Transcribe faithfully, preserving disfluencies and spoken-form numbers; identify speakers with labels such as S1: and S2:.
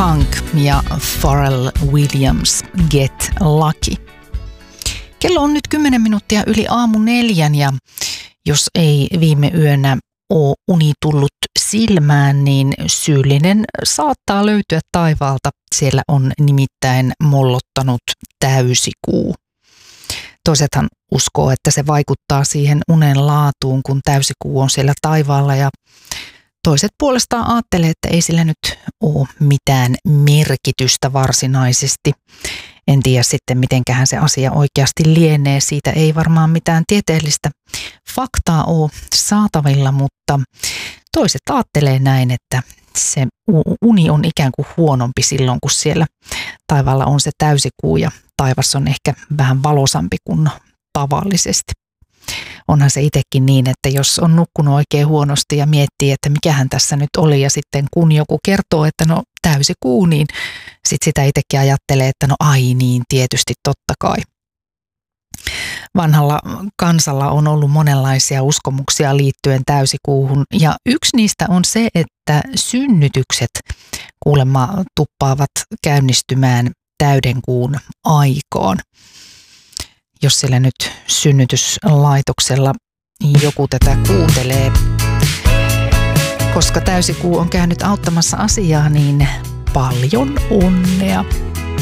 S1: Punk ja Pharrell Williams, Get Lucky. Kello on nyt kymmenen minuuttia yli aamu neljän ja jos ei viime yönä ole uni tullut silmään, niin syyllinen saattaa löytyä taivaalta. Siellä on nimittäin mollottanut täysikuu. Toisethan uskoo, että se vaikuttaa siihen unen laatuun, kun täysikuu on siellä taivaalla, ja toiset puolestaan ajattelee, että ei sillä nyt ole mitään merkitystä varsinaisesti. En tiedä sitten, mitenköhän se asia oikeasti lienee. Siitä ei varmaan mitään tieteellistä faktaa ole saatavilla, mutta toiset ajattelee näin, että se uni on ikään kuin huonompi silloin, kun siellä taivaalla on se täysikuu ja taivas on ehkä vähän valosampi kuin tavallisesti. Onhan se itsekin niin, että jos on nukkunut oikein huonosti ja miettii, että mikähän tässä nyt oli, ja sitten kun joku kertoo, että no täysikuu, niin sitten sitä itsekin ajattelee, että no ai niin, tietysti totta kai. Vanhalla kansalla on ollut monenlaisia uskomuksia liittyen täysikuuhun, ja yksi niistä on se, että synnytykset kuulemma tuppaavat käynnistymään täydenkuun aikaan. Jos siellä nyt synnytyslaitoksella joku tätä kuuntelee, koska täysikuu on käynyt auttamassa asiaa, niin paljon onnea.